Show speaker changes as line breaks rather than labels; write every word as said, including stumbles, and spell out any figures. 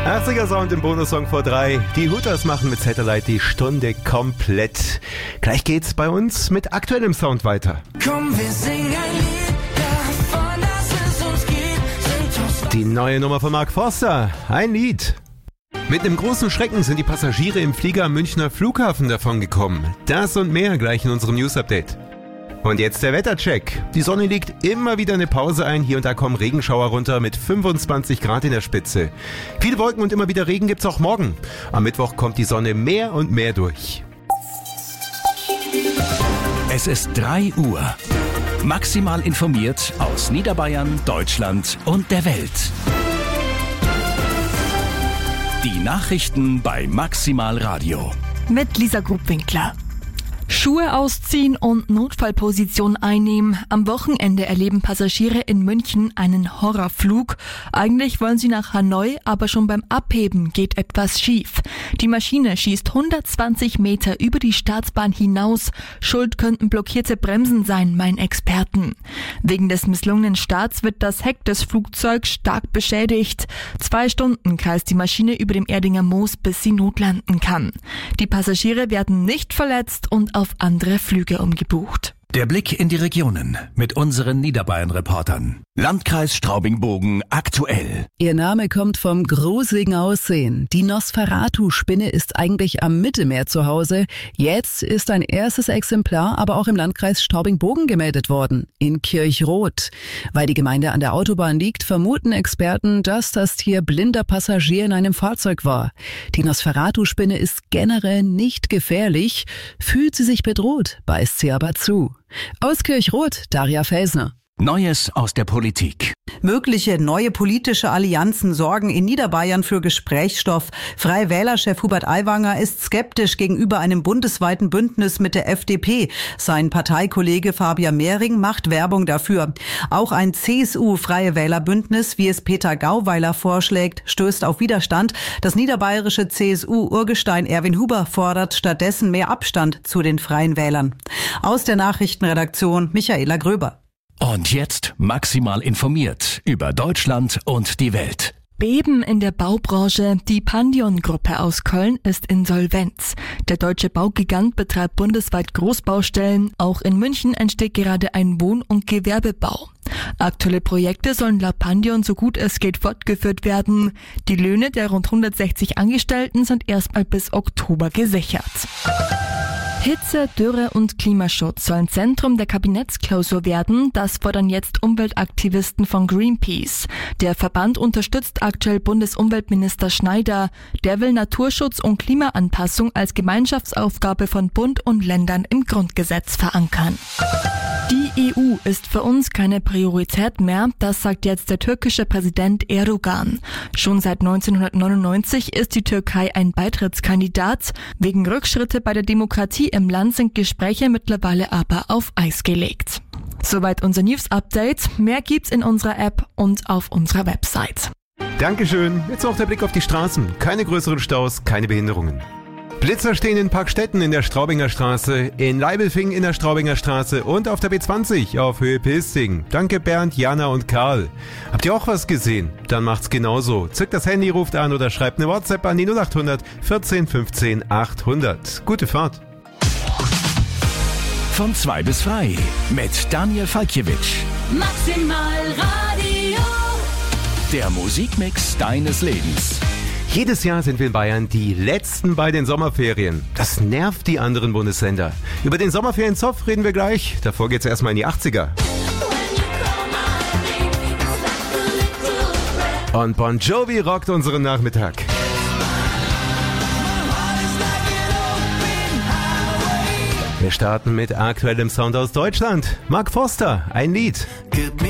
achtziger Sound im Bonussong vor drei. Die Hooters machen mit Satellite die Stunde komplett. Gleich geht's bei uns mit aktuellem Sound weiter.
Komm, wir singen ein Lied davon, dass es uns gibt. Sind uns
Die neue Nummer von Mark Forster. Ein Lied. Mit einem großen Schrecken sind die Passagiere im Flieger am Münchner Flughafen davongekommen. Das und mehr gleich in unserem News-Update. Und jetzt der Wettercheck. Die Sonne legt immer wieder eine Pause ein. Hier und da kommen Regenschauer runter mit fünfundzwanzig Grad in der Spitze. Viele Wolken und immer wieder Regen gibt's auch morgen. Am Mittwoch kommt die Sonne mehr und mehr durch.
Es ist drei Uhr. Maximal informiert aus Niederbayern, Deutschland und der Welt. Die Nachrichten bei Maximal Radio.
Mit Lisa Grubwinkler. Schuhe ausziehen und Notfallposition einnehmen. Am Wochenende erleben Passagiere in München einen Horrorflug. Eigentlich wollen sie nach Hanoi, aber schon beim Abheben geht etwas schief. Die Maschine schießt hundertzwanzig Meter über die Startbahn hinaus. Schuld könnten blockierte Bremsen sein, meinen Experten. Wegen des misslungenen Starts wird das Heck des Flugzeugs stark beschädigt. Zwei Stunden kreist die Maschine über dem Erdinger Moos, bis sie notlanden kann. Die Passagiere werden nicht verletzt und auf andere Flüge umgebucht.
Der Blick in die Regionen mit unseren Niederbayern-Reportern. Landkreis Straubing-Bogen aktuell.
Ihr Name kommt vom gruseligen Aussehen. Die Nosferatu-Spinne ist eigentlich am Mittelmeer zu Hause. Jetzt ist ein erstes Exemplar aber auch im Landkreis Straubing-Bogen gemeldet worden, in Kirchroth. Weil die Gemeinde an der Autobahn liegt, vermuten Experten, dass das Tier blinder Passagier in einem Fahrzeug war. Die Nosferatu-Spinne ist generell nicht gefährlich. Fühlt sie sich bedroht, beißt sie aber zu. Aus Kirchroth, Daria Felsner.
Neues aus der Politik.
Mögliche neue politische Allianzen sorgen in Niederbayern für Gesprächsstoff. Freie Wählerchef Hubert Aiwanger ist skeptisch gegenüber einem bundesweiten Bündnis mit der F D P. Sein Parteikollege Fabian Mehring macht Werbung dafür. Auch ein C S U-Freie Wählerbündnis, wie es Peter Gauweiler vorschlägt, stößt auf Widerstand. Das niederbayerische C S U-Urgestein Erwin Huber fordert stattdessen mehr Abstand zu den Freien Wählern. Aus der Nachrichtenredaktion Michaela Gröber.
Und jetzt maximal informiert über Deutschland und die Welt.
Beben in der Baubranche. Die Pandion-Gruppe aus Köln ist insolvent. Der deutsche Baugigant betreibt bundesweit Großbaustellen. Auch in München entsteht gerade ein Wohn- und Gewerbebau. Aktuelle Projekte sollen laut Pandion so gut es geht fortgeführt werden. Die Löhne der rund hundertsechzig Angestellten sind erstmal bis Oktober gesichert. Hitze, Dürre und Klimaschutz sollen Zentrum der Kabinettsklausur werden. Das fordern jetzt Umweltaktivisten von Greenpeace. Der Verband unterstützt aktuell Bundesumweltminister Schneider. Der will Naturschutz und Klimaanpassung als Gemeinschaftsaufgabe von Bund und Ländern im Grundgesetz verankern. Die E U ist für uns keine Priorität mehr, das sagt jetzt der türkische Präsident Erdogan. Schon seit neunzehnhundertneunundneunzig ist die Türkei ein Beitrittskandidat. Wegen Rückschritte bei der Demokratie im Land sind Gespräche mittlerweile aber auf Eis gelegt. Soweit unser News-Update. Mehr gibt's in unserer App und auf unserer Website.
Dankeschön. Jetzt noch der Blick auf die Straßen. Keine größeren Staus, keine Behinderungen. Blitzer stehen in Parkstetten in der Straubinger Straße, in Leibelfingen in der Straubinger Straße und auf der B zwanzig auf Höhe Pilsting. Danke Bernd, Jana und Karl. Habt ihr auch was gesehen? Dann macht's genauso. Zückt das Handy, ruft an oder schreibt eine WhatsApp an die null acht hundert vierzehn fünfzehn achthundert. Gute Fahrt.
Von zwei bis frei mit Daniel Falkiewicz.
Maximal Radio.
Der Musikmix deines Lebens.
Jedes Jahr sind wir in Bayern die Letzten bei den Sommerferien. Das nervt die anderen Bundesländer. Über den Sommerferien-Zoff reden wir gleich. Davor geht's erstmal in die achtziger. Und Bon Jovi rockt unseren Nachmittag. Wir starten mit aktuellem Sound aus Deutschland. Mark Forster, ein Lied.